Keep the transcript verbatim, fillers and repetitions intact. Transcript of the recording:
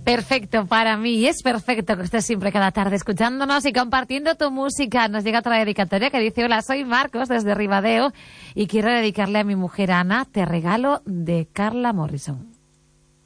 Perfecto para mí, y es perfecto que estés siempre cada tarde escuchándonos y compartiendo tu música. Nos llega otra dedicatoria que dice: hola, soy Marcos desde Ribadeo y quiero dedicarle a mi mujer Ana Te regalo, de Carla Morrison.